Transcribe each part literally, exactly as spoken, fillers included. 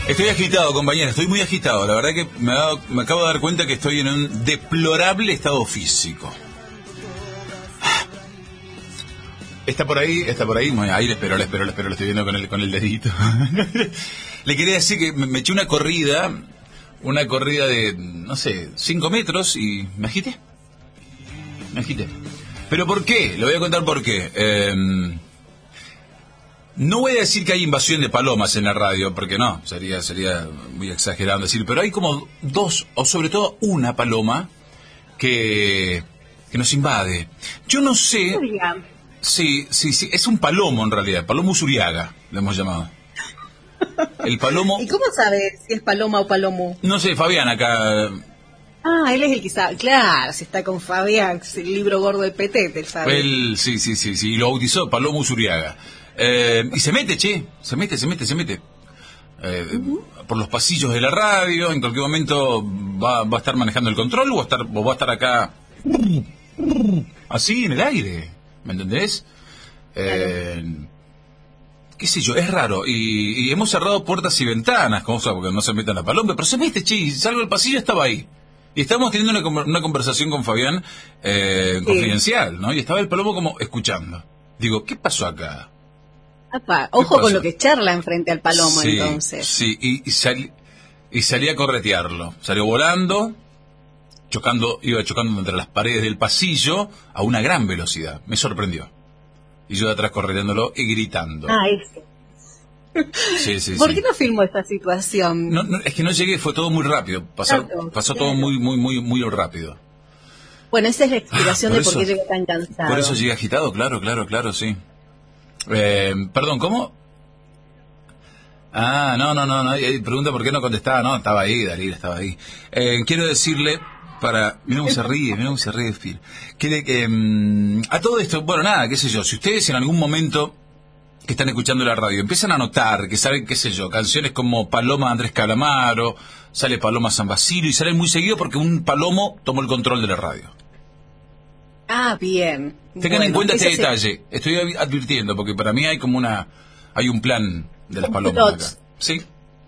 Estoy agitado, compañera, estoy muy agitado. La verdad que me, ha dado, me acabo de dar cuenta que estoy en un deplorable estado físico. Está por ahí, está por ahí. Ahí le espero, le espero, le espero, lo estoy viendo con el, con el dedito. Le quería decir que me, me eché una corrida, una corrida de, no sé, cinco metros y me agité. Me agité. ¿Pero por qué? Le voy a contar por qué. Eh, no voy a decir que hay invasión de palomas en la radio, porque no, sería sería muy exagerado decir, pero hay como dos, o sobre todo una paloma que, que nos invade. Yo no sé... Sí, sí, sí, es un palomo en realidad, palomo usuriaga, lo hemos llamado. El palomo... ¿Y cómo sabes si es paloma o palomo? No sé, Fabián acá... Ah, él es el que sabe, claro, si está con Fabián, el libro gordo de Petete, el Fabián. Él, sí, sí, sí, sí, lo bautizó palomo usuriaga. Eh, y se mete, che, se mete, se mete, se mete. Eh, uh-huh. Por los pasillos de la radio, en cualquier momento va, va a estar manejando el control o va a estar, o va a estar acá... Así, en el aire. ¿Me entendés? Eh, qué sé yo, es raro. Y, y hemos cerrado puertas y ventanas, como sea, porque no se metan la paloma, pero se mete, che, y salgo del pasillo, estaba ahí. Y estábamos teniendo una, una conversación con Fabián eh, sí. confidencial, ¿no? Y estaba el palomo como escuchando. Digo, ¿qué pasó acá? Apa, ojo con lo que charla enfrente al palomo, sí, entonces. Sí, y, y, sal, y salí a corretearlo. Salió volando... chocando, iba chocando entre las paredes del pasillo a una gran velocidad. Me sorprendió. Y yo de atrás corriéndolo y gritando. Ah, eso. Sí, sí, ¿Por sí. qué no filmó esta situación? No, no, es que no llegué, fue todo muy rápido. Pasó, claro, pasó claro. todo muy, muy, muy, muy rápido. Bueno, esa es la explicación ah, por de por eso, qué llegué tan cansado. Por eso llegué agitado, claro, claro, claro, sí. Eh, perdón, ¿cómo? Ah, no, no, no, no. Pregunta por qué no contestaba. No, estaba ahí, Dalila, estaba ahí. Eh, quiero decirle... Para, mira cómo se ríe, mira cómo se ríe Phil. Que, que, um, a todo esto, bueno, nada, qué sé yo, si ustedes en algún momento que están escuchando la radio empiezan a notar que saben, qué sé yo, canciones como Paloma Andrés Calamaro, sale Paloma San Basilio y salen muy seguido porque un palomo tomó el control de la radio. Ah, bien. Tengan bueno, en cuenta este se... detalle, estoy advirtiendo porque para mí hay como una, hay un plan de las palomas acá. Sí.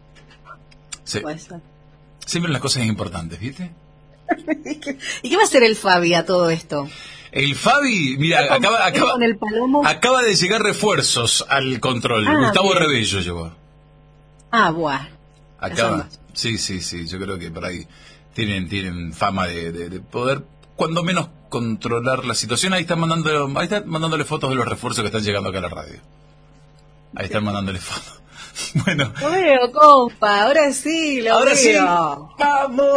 Sí. Siempre las cosas importantes, ¿viste? ¿Y qué va a hacer el Fabi a todo esto? El Fabi, mira, acaba, acaba, con el palomo? acaba de llegar refuerzos al control. Ah, Gustavo bien. Rebello llegó. Ah, bueno. Acaba. Sí, sí, sí, yo creo que por ahí tienen tienen fama de, de, de poder, cuando menos, controlar la situación. Ahí están mandando, ahí están mandándole fotos de los refuerzos que están llegando acá a la radio. Ahí están mandándole fotos. Bueno. Lo veo, compa, ahora sí, lo ahora veo. Sí. Vamos,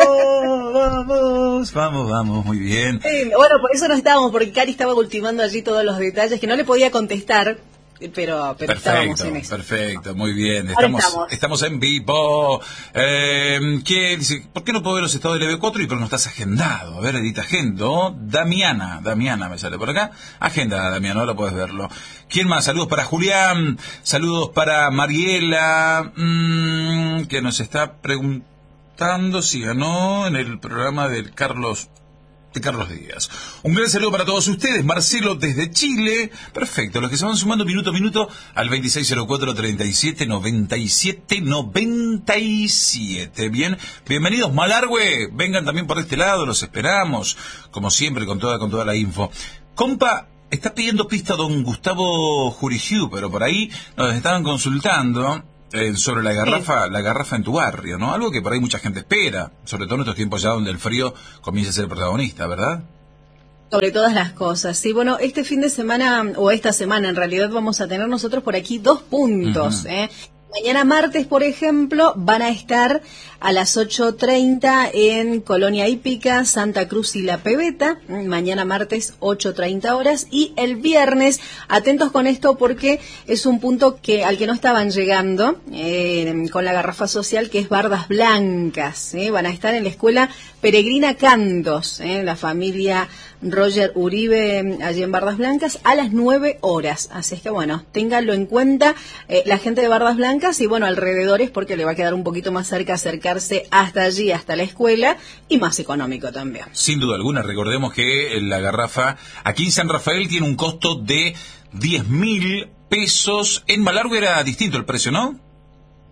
vamos, vamos, vamos, muy bien. Sí, bueno, por eso no estábamos, porque Cari estaba ultimando allí todos los detalles, que no le podía contestar, pero, pero perfecto, estábamos en eso. Perfecto, muy bien, estamos, estamos. estamos en vivo. Eh, ¿qué dice? ¿Por qué no puedo ver los estados del E B cuatro y pero no estás agendado? A ver, edita agendo. Damiana, Damiana me sale por acá. Agenda, Damiana, ahora puedes verlo. ¿Quién más? Saludos para Julián, saludos para Mariela, mmm, que nos está preguntando si ganó en el programa del Carlos... de Carlos Díaz. Un gran saludo para todos ustedes. Marcelo desde Chile. Perfecto. Los que se van sumando minuto a minuto al veintiséis cero cuatro, treinta y siete, noventa y siete, noventa y siete. Bien. Bienvenidos, Malargüe. Vengan también por este lado. Los esperamos. Como siempre, con toda, con toda la info. Compa, está pidiendo pista don Gustavo Jurigiu, pero por ahí nos estaban consultando Eh, sobre la garrafa, sí. la garrafa en tu barrio, ¿no? Algo que por ahí mucha gente espera, sobre todo en estos tiempos ya donde el frío comienza a ser protagonista, ¿verdad? Sobre todas las cosas, sí. Bueno, este fin de semana, o esta semana en realidad, vamos a tener nosotros por aquí dos puntos, uh-huh. ¿eh? Mañana martes, por ejemplo, van a estar a las ocho treinta en Colonia Hípica, Santa Cruz y La Pebeta. Mañana martes, ocho treinta horas. Y el viernes, atentos con esto porque es un punto que al que no estaban llegando eh, con la garrafa social, que es Bardas Blancas. ¿eh? Van a estar en la escuela Peregrina Cantos, ¿eh? la familia Roger Uribe, allí en Bardas Blancas, a las nueve horas. Así es que, bueno, ténganlo en cuenta eh, la gente de Bardas Blancas y, bueno, alrededores, porque le va a quedar un poquito más cerca acercarse hasta allí, hasta la escuela, y más económico también. Sin duda alguna, recordemos que la garrafa aquí en San Rafael tiene un costo de diez mil pesos. En Malargüe era distinto el precio, ¿no?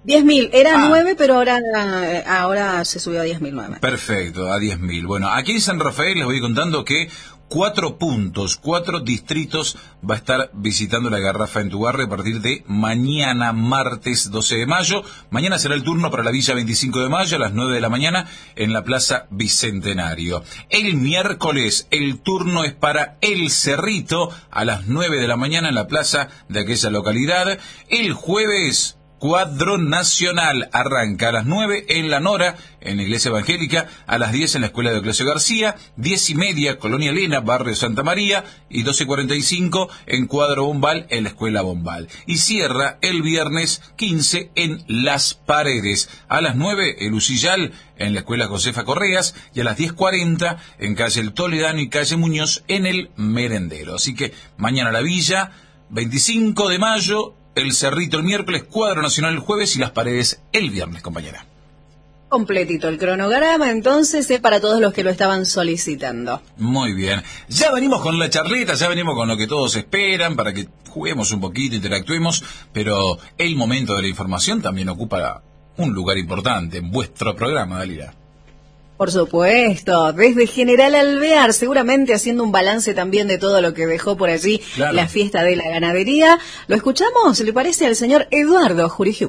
diez mil, era ah. nueve, pero ahora ahora se subió a diez mil nueve. Perfecto, a diez mil. Bueno, aquí en San Rafael les voy contando que cuatro puntos, cuatro distritos va a estar visitando la garrafa en tu barrio a partir de mañana, martes doce de mayo. Mañana será el turno para la Villa veinticinco de mayo a las nueve de la mañana en la Plaza Bicentenario. El miércoles el turno es para El Cerrito a las nueve de la mañana en la plaza de aquella localidad. El jueves Cuadro Nacional arranca a las nueve en La Nora, en la Iglesia Evangélica, a las diez en la Escuela de Oclesio García, diez y media, Colonia Elena, Barrio Santa María, y doce cuarenta y cinco en Cuadro Bombal, en la Escuela Bombal. Y cierra el viernes quince en Las Paredes, a las nueve el Usillal, en la Escuela Josefa Correas, y a las diez cuarenta en Calle El Toledano y Calle Muñoz, en el Merendero. Así que mañana la Villa, veinticinco de mayo, El Cerrito el miércoles, Cuadro Nacional el jueves y Las Paredes el viernes, compañera. Completito el cronograma, entonces, es para todos los que lo estaban solicitando. Muy bien. Ya venimos con la charleta, ya venimos con lo que todos esperan, para que juguemos un poquito, interactuemos, pero el momento de la información también ocupa un lugar importante en vuestro programa, Dalila. Por supuesto, desde General Alvear, seguramente haciendo un balance también de todo lo que dejó por allí claro. la fiesta de la ganadería. ¿Lo escuchamos? ¿Le parece al señor Eduardo Jurijú?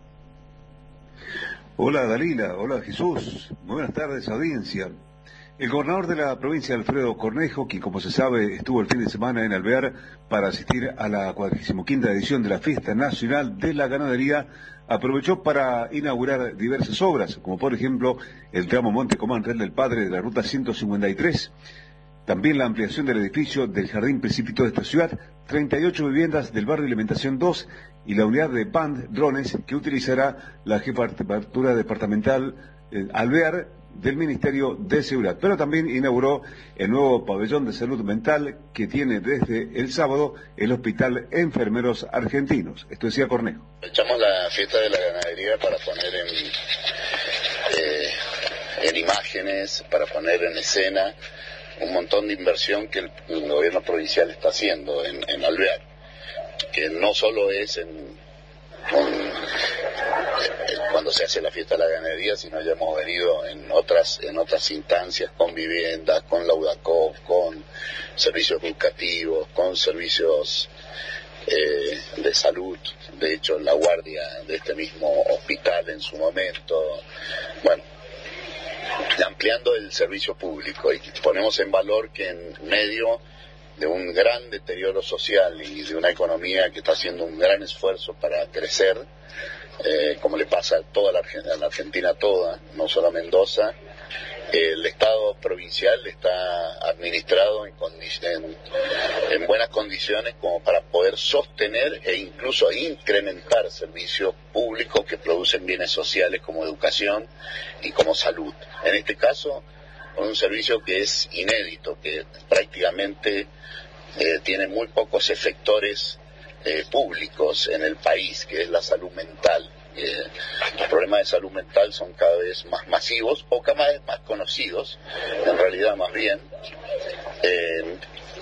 Hola Dalila, hola Jesús, muy buenas tardes audiencia. El gobernador de la provincia, Alfredo Cornejo, quien como se sabe estuvo el fin de semana en Alvear para asistir a la cuadragésima quinta edición de la Fiesta Nacional de la Ganadería, aprovechó para inaugurar diversas obras, como por ejemplo el tramo Monte Comán Real del Padre de la Ruta ciento cincuenta y tres, también la ampliación del edificio del Jardín Principito de esta ciudad, treinta y ocho viviendas del barrio Alimentación dos y la unidad de P A N Drones que utilizará la Jefatura Departamental eh, Alvear del Ministerio de Seguridad, pero también inauguró el nuevo pabellón de salud mental que tiene desde el sábado el Hospital Enfermeros Argentinos. Esto decía Cornejo. Echamos la fiesta de la ganadería para poner en, eh, en imágenes, para poner en escena un montón de inversión que el, el gobierno provincial está haciendo en, en Alvear, que no solo es en un, cuando se hace la fiesta de la ganadería, sino ya hemos venido en otras en otras instancias, con viviendas, con la UDACOP, con servicios educativos, con servicios eh, de salud. De hecho, la guardia de este mismo hospital en su momento, bueno, ampliando el servicio público, y ponemos en valor que en medio de un gran deterioro social y de una economía que está haciendo un gran esfuerzo para crecer, eh, como le pasa a toda la, a la Argentina toda, no solo a Mendoza, eh, el Estado provincial está administrado en, en, en buenas condiciones como para poder sostener e incluso incrementar servicios públicos que producen bienes sociales como educación y como salud. En este caso, un servicio que es inédito, que prácticamente eh, tiene muy pocos efectores eh, públicos en el país, que es la salud mental. Eh, los problemas de salud mental son cada vez más masivos o cada vez más conocidos, en realidad más bien, eh,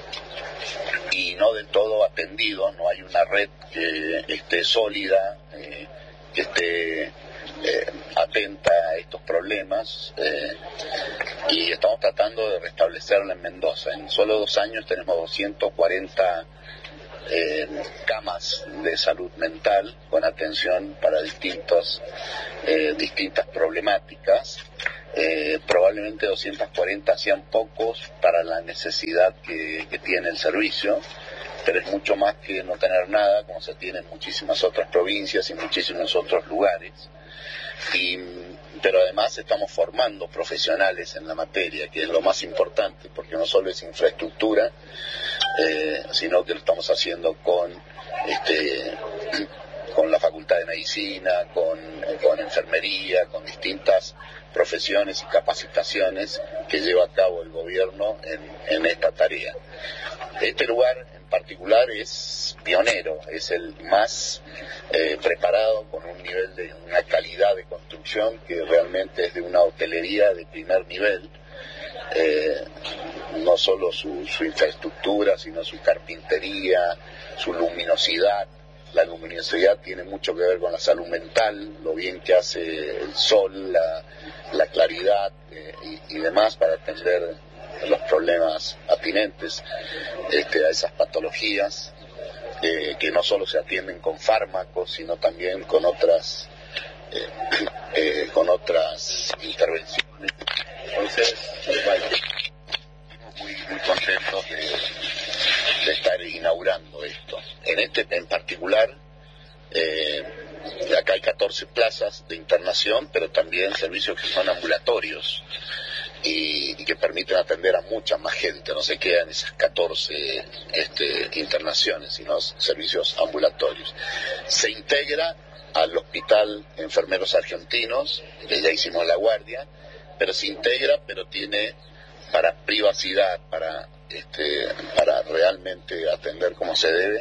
y no del todo atendidos. No hay una red que esté sólida, eh, que esté Eh, atenta a estos problemas, eh, y estamos tratando de restablecerla en Mendoza. En solo dos años tenemos doscientas cuarenta eh, camas de salud mental con atención para distintos, eh, distintas problemáticas. Eh, probablemente doscientas cuarenta sean pocos para la necesidad que, que tiene el servicio, pero es mucho más que no tener nada, como se tiene en muchísimas otras provincias y muchísimos otros lugares. Y, pero además estamos formando profesionales en la materia, que es lo más importante, porque no solo es infraestructura, eh, sino que lo estamos haciendo con este con la Facultad de Medicina, con, con enfermería, con distintas profesiones y capacitaciones que lleva a cabo el gobierno en, en esta tarea. Este lugar en particular es pionero, es el más eh, preparado, con un nivel de una calidad de construcción que realmente es de una hotelería de primer nivel. Eh, no solo su, su infraestructura, sino su carpintería, su luminosidad, la luminosidad tiene mucho que ver con la salud mental, lo bien que hace el sol, la, la claridad eh, y, y demás para atender los problemas atinentes este, a esas patologías eh, que no solo se atienden con fármacos, sino también con otras eh, eh, con otras intervenciones. Entonces, bueno, estamos muy, muy contentos de, de estar inaugurando esto. En este en particular, eh, acá hay catorce plazas de internación, pero también servicios que son ambulatorios y, y que permiten atender a mucha más gente. No se quedan esas catorce este, internaciones, sino servicios ambulatorios. Se integra al Hospital Enfermeros Argentinos, que ya hicimos la guardia, pero se integra, pero tiene para privacidad, para este, para realmente atender como se debe,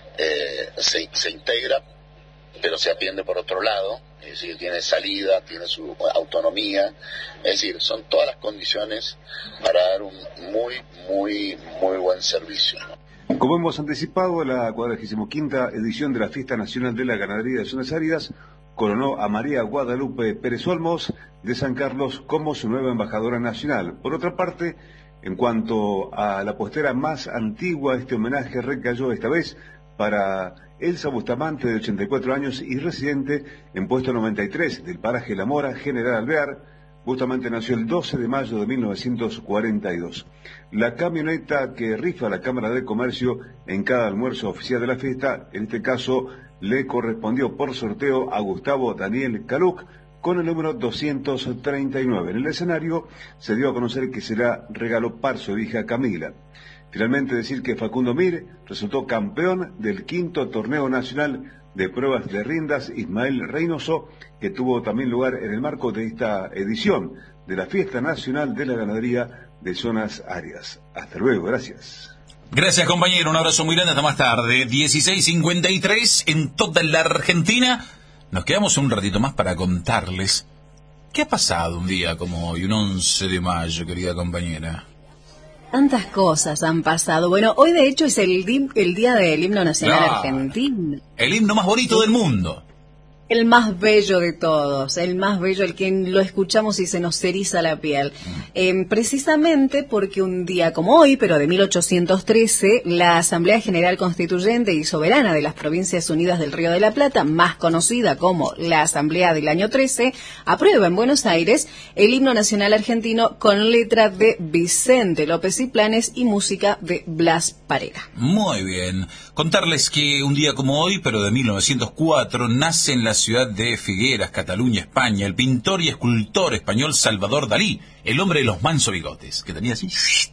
eh, se, se integra, pero se atiende por otro lado, es decir, tiene salida, tiene su autonomía, es decir, son todas las condiciones para dar un muy, muy, muy buen servicio, ¿no? Como hemos anticipado, la cuadragésima quinta edición de la Fiesta Nacional de la Ganadería de Zonas Áridas coronó a María Guadalupe Pérez Olmos de San Carlos como su nueva embajadora nacional. Por otra parte, en cuanto a la postera más antigua, este homenaje recayó esta vez para Elsa Bustamante, de ochenta y cuatro años y residente en puesto noventa y tres del paraje La Mora, General Alvear. Bustamante nació el doce de mayo de mil novecientos cuarenta y dos. La camioneta que rifa la Cámara de Comercio en cada almuerzo oficial de la fiesta, en este caso le correspondió por sorteo a Gustavo Daniel Caluc con el número doscientos treinta y nueve. En el escenario se dio a conocer que será regalo para su hija Camila. Finalmente decir que Facundo Mir resultó campeón del quinto torneo nacional de pruebas de riendas Ismael Reynoso, que tuvo también lugar en el marco de esta edición de la Fiesta Nacional de la Ganadería de Zonas Áridas. Hasta luego, gracias. Gracias, compañero, un abrazo muy grande, hasta más tarde. dieciséis cincuenta y tres en toda la Argentina. Nos quedamos un ratito más para contarles qué ha pasado un día como hoy, un once de mayo, querida compañera. Tantas cosas han pasado. Bueno, hoy de hecho es el, di- el día del himno nacional Claro. argentino. El himno más bonito del mundo. El más bello de todos, el más bello, el que lo escuchamos y se nos eriza la piel. Eh, precisamente porque un día como hoy, pero de mil ochocientos trece, la Asamblea General Constituyente y Soberana de las Provincias Unidas del Río de la Plata, más conocida como la Asamblea del año trece, aprueba en Buenos Aires el himno nacional argentino con letra de Vicente López y Planes y música de Blas Parera. Muy bien. Contarles que un día como hoy, pero de mil novecientos cuatro, nace en la ciudad de Figueras, Cataluña, España, el pintor y escultor español Salvador Dalí, el hombre de los manso bigotes, que tenía así...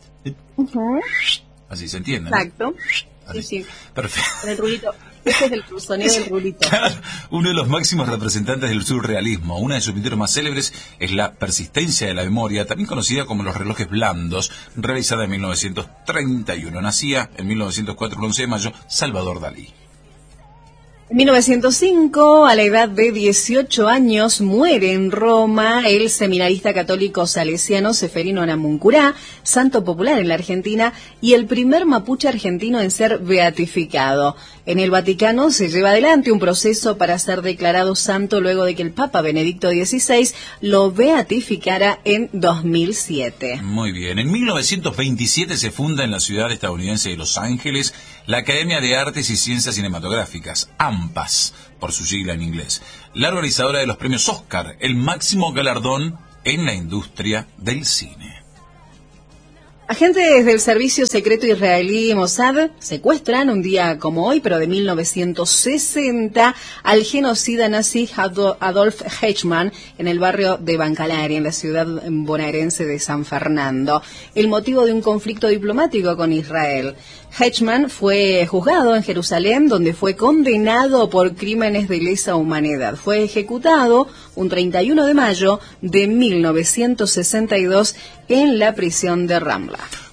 Uh-huh. Así se entiende, ¿no? Exacto. Así. Sí, sí. Perfecto. El rulito. Ese es el sonido del rulito. Claro, uno de los máximos representantes del surrealismo. Una de sus pinturas más célebres es La persistencia de la memoria, también conocida como Los relojes blandos, realizada en mil novecientos treinta y uno. Nacía en mil novecientos cuatro, el once de mayo, Salvador Dalí. En mil novecientos cinco, a la edad de dieciocho años, muere en Roma el seminarista católico salesiano Seferino Namuncurá, santo popular en la Argentina y el primer mapuche argentino en ser beatificado. En el Vaticano se lleva adelante un proceso para ser declarado santo luego de que el Papa Benedicto dieciséis lo beatificara en dos mil siete. Muy bien. En mil novecientos veintisiete se funda en la ciudad estadounidense de Los Ángeles la Academia de Artes y Ciencias Cinematográficas, AMPAS, por su sigla en inglés, la organizadora de los premios Oscar, el máximo galardón en la industria del cine. Agentes del Servicio Secreto Israelí Mossad secuestran un día como hoy, pero de mil novecientos sesenta, al genocida nazi Adolf Eichmann en el barrio de Bancalari, en la ciudad bonaerense de San Fernando. El motivo de un conflicto diplomático con Israel. Eichmann fue juzgado en Jerusalén, donde fue condenado por crímenes de lesa humanidad. Fue ejecutado un treinta y uno de mayo de mil novecientos sesenta y dos en la prisión de Ramla.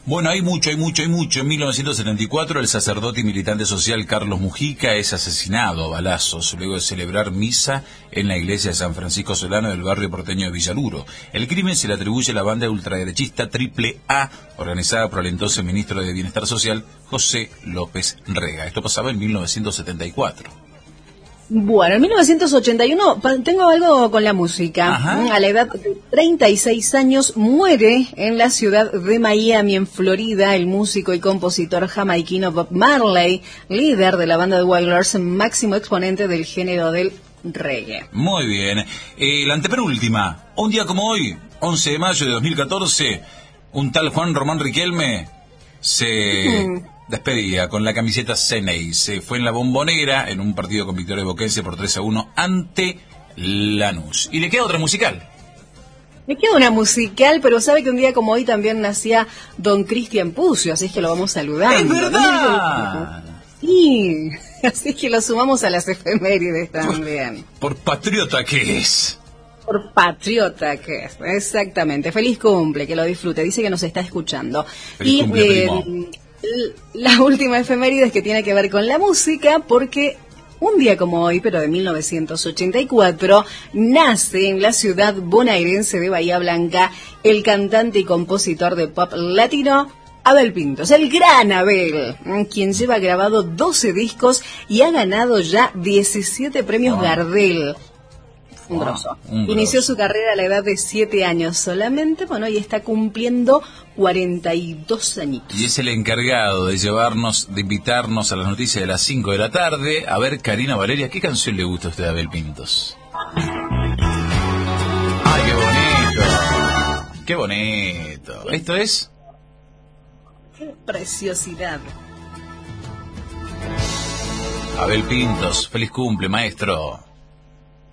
Bueno, hay mucho, hay mucho, hay mucho. En mil novecientos setenta y cuatro, el sacerdote y militante social Carlos Mujica es asesinado a balazos luego de celebrar misa en la iglesia de San Francisco Solano del barrio porteño de Villaluro. El crimen se le atribuye a la banda ultraderechista Triple A, organizada por el entonces ministro de Bienestar Social, José López Rega. Esto pasaba en mil novecientos setenta y cuatro. Bueno, en mil novecientos ochenta y uno tengo algo con la música. Ajá. A la edad de treinta y seis años muere en la ciudad de Miami, en Florida, el músico y compositor jamaiquino Bob Marley, líder de la banda de Wailers, máximo exponente del género del reggae. Muy bien. Eh, la antepenúltima. Un día como hoy, once de mayo de dos mil catorce, un tal Juan Román Riquelme se... Mm. despedía con la camiseta Ceney. Se fue en la Bombonera en un partido con victoria boquense por tres a uno ante Lanús. Y le queda otra musical. Me queda una musical, pero sabe que un día como hoy también nacía don Cristian Puccio, así es que lo vamos saludando. ¡Es verdad! Sí, así que lo sumamos a las efemérides también. Por, por patriota que es. Por patriota que es, exactamente. Feliz cumple, que lo disfrute. Dice que nos está escuchando. Feliz y cumple, eh, la última efeméride es que tiene que ver con la música, porque un día como hoy, pero de mil novecientos ochenta y cuatro, nace en la ciudad bonaerense de Bahía Blanca el cantante y compositor de pop latino Abel Pintos, el gran Abel, quien lleva grabado doce discos y ha ganado ya diecisiete premios oh. Gardel. Un grosso. Oh, un Inició grosso. Su carrera a la edad de siete años solamente, bueno, y está cumpliendo cuarenta y dos añitos. Y es el encargado de llevarnos, de invitarnos a las noticias de las cinco de la tarde. A ver, Karina Valeria, ¿qué canción le gusta a usted a Abel Pintos? ¡Ay, qué bonito! ¡Qué bonito! ¿Esto es? ¡Qué preciosidad! Abel Pintos, feliz cumple, maestro.